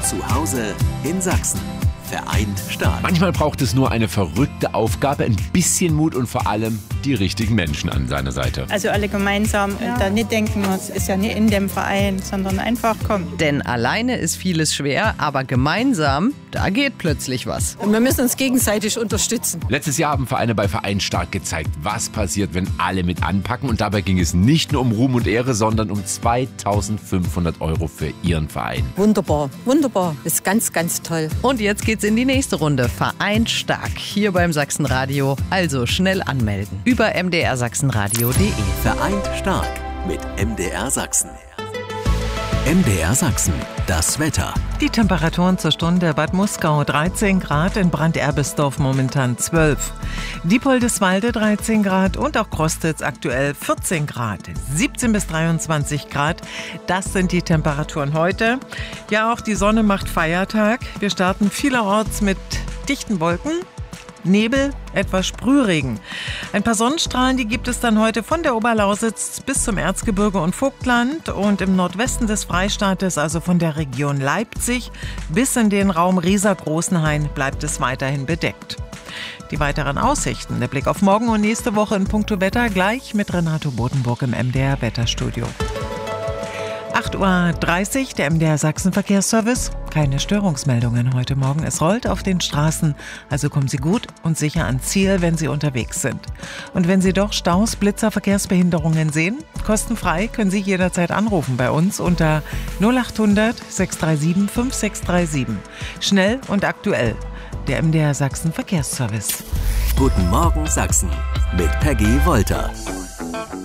Zu Hause in Sachsen. Vereint stark. Manchmal braucht es nur eine verrückte Aufgabe, ein bisschen Mut und vor allem die richtigen Menschen an seiner Seite. Also alle gemeinsam und da nicht denken, es ist ja nicht in dem Verein, sondern einfach kommen. Denn alleine ist vieles schwer, aber gemeinsam, da geht plötzlich was. Und wir müssen uns gegenseitig unterstützen. Letztes Jahr haben Vereine bei Vereint stark gezeigt, was passiert, wenn alle mit anpacken. Und dabei ging es nicht nur um Ruhm und Ehre, sondern um 2.500 € für ihren Verein. Wunderbar, wunderbar. Ist ganz, ganz toll. Und jetzt geht's in die nächste Runde. Vereint stark hier beim Sachsenradio. Also schnell anmelden. Über mdrsachsenradio.de. Vereint stark mit MDR Sachsen. MDR Sachsen, das Wetter. Die Temperaturen zur Stunde: Bad Muskau 13 Grad, in Brand-Erbisdorf momentan 12. Diepoldeswalde 13 Grad und auch Krostitz aktuell 14 Grad. 17 bis 23 Grad, das sind die Temperaturen heute. Ja, auch die Sonne macht Feiertag. Wir starten vielerorts mit dichten Wolken. Nebel, etwas Sprühregen. Ein paar Sonnenstrahlen, die gibt es dann heute von der Oberlausitz bis zum Erzgebirge und Vogtland und im Nordwesten des Freistaates, also von der Region Leipzig bis in den Raum Riesa-Großenhain, bleibt es weiterhin bedeckt. Die weiteren Aussichten, der Blick auf morgen und nächste Woche in puncto Wetter, gleich mit Renato Bodenburg im MDR Wetterstudio. 8.30 Uhr, der MDR Sachsen Verkehrsservice. Keine Störungsmeldungen heute Morgen. Es rollt auf den Straßen, also kommen Sie gut und sicher ans Ziel, wenn Sie unterwegs sind. Und wenn Sie doch Staus, Blitzer, Verkehrsbehinderungen sehen, kostenfrei können Sie jederzeit anrufen bei uns unter 0800 637 5637. Schnell und aktuell. Der MDR Sachsen Verkehrsservice. Guten Morgen Sachsen mit Peggy Wolter.